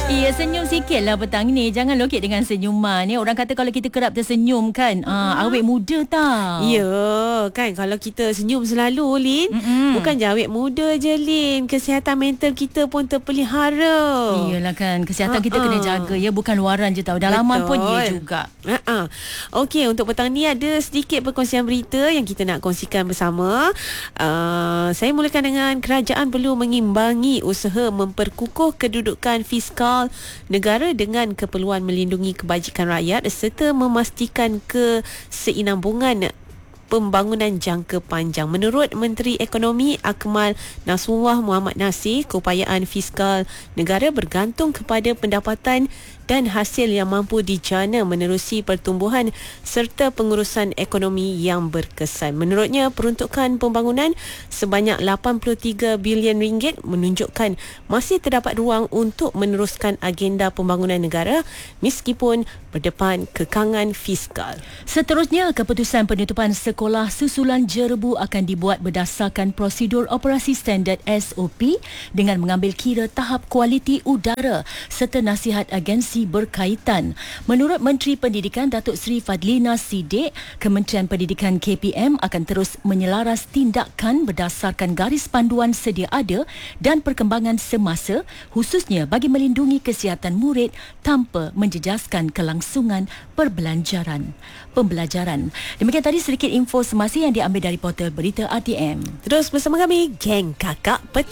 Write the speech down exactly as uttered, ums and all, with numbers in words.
Ya, senyum sikit lah petang ni. Jangan lokek dengan senyuman ni. Orang kata kalau kita kerap tersenyum kan, mm-hmm. ah, awet muda tau. Ya kan, kalau kita senyum selalu Lin, mm-hmm. bukan je awet muda je Lin, kesihatan mental kita pun terpelihara. Iyalah kan, kesihatan uh-uh. kita kena jaga ya, bukan luaran je tau, dalaman pun ya juga. uh-uh. Okey, untuk petang ni ada sedikit perkongsian berita yang kita nak kongsikan bersama. uh, Saya mulakan dengan kerajaan perlu mengimbangi usaha memperkukuh kedudukan fiskal negara dengan keperluan melindungi kebajikan rakyat serta memastikan kesinambungan pembangunan jangka panjang. Menurut Menteri Ekonomi Akmal Nasrullah Muhammad Nasir, keupayaan fiskal negara bergantung kepada pendapatan dan hasil yang mampu dijana menerusi pertumbuhan serta pengurusan ekonomi yang berkesan. Menurutnya, peruntukan pembangunan sebanyak lapan puluh tiga bilion ringgit menunjukkan masih terdapat ruang untuk meneruskan agenda pembangunan negara meskipun berdepan kekangan fiskal. Seterusnya, keputusan penutupan sekolah susulan Jerebu akan dibuat berdasarkan prosedur operasi standard S O P dengan mengambil kira tahap kualiti udara serta nasihat agensi berkaitan. Menurut Menteri Pendidikan Datuk Seri Fadlina Siddiq, Kementerian Pendidikan K P M akan terus menyelaras tindakan berdasarkan garis panduan sedia ada dan perkembangan semasa, khususnya bagi melindungi kesihatan murid tanpa menjejaskan kelangsungan perbelanjaran pembelajaran. Demikian tadi sedikit info semasa yang diambil dari portal berita R T M. Terus bersama kami, Geng Kakak Petang.